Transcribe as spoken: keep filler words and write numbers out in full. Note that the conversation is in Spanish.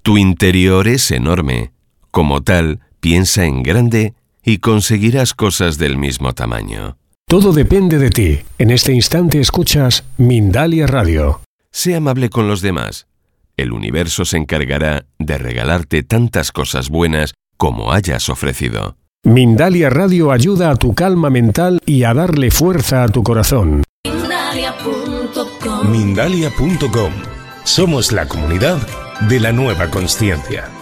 Tu interior es enorme. Como tal, piensa en grande y conseguirás cosas del mismo tamaño. Todo depende de ti. En este instante escuchas Mindalia Radio. Sé amable con los demás. El universo se encargará de regalarte tantas cosas buenas como hayas ofrecido. Mindalia Radio ayuda a tu calma mental y a darle fuerza a tu corazón. Mindalia punto com. Mindalia punto com. Somos la comunidad de la nueva consciencia.